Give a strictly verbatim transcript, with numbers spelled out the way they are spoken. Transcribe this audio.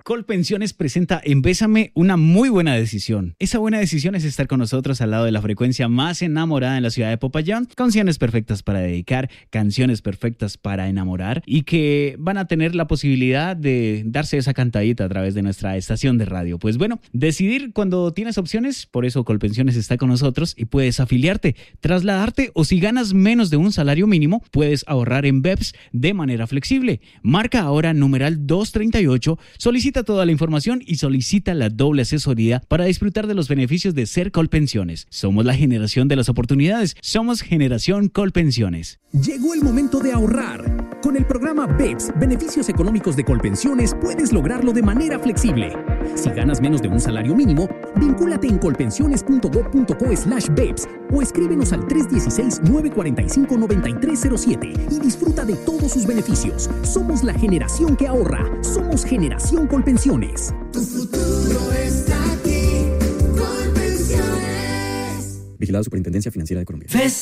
Colpensiones presenta en Bésame una muy buena decisión. Esa buena decisión es estar con nosotros al lado de la frecuencia más enamorada en la ciudad de Popayán. Canciones perfectas para dedicar, canciones perfectas para enamorar y que van a tener la posibilidad de darse esa cantadita a través de nuestra estación de radio. Pues bueno, decidir cuando tienes opciones, por eso Colpensiones está con nosotros y puedes afiliarte, trasladarte o si ganas menos de un salario mínimo, puedes ahorrar en B E P S de manera flexible. Marca ahora numeral doscientos treinta y ocho, solicita toda la información y solicita la doble asesoría para disfrutar de los beneficios de ser Colpensiones. Somos la generación de las oportunidades. Somos Generación Colpensiones. Llegó el momento de ahorrar. Con el programa B E P S, Beneficios Económicos de Colpensiones, puedes lograrlo de manera flexible. Si ganas menos de un salario mínimo, vincúlate en colpensiones punto gob punto co slash B E P S o escríbenos al tres uno seis, nueve cuatro cinco, nueve tres cero siete y disfruta de todos sus beneficios. Somos la generación que ahorra. Somos Generación Colpensiones. Tu futuro está aquí. Colpensiones. Vigilado Superintendencia Financiera de Colombia.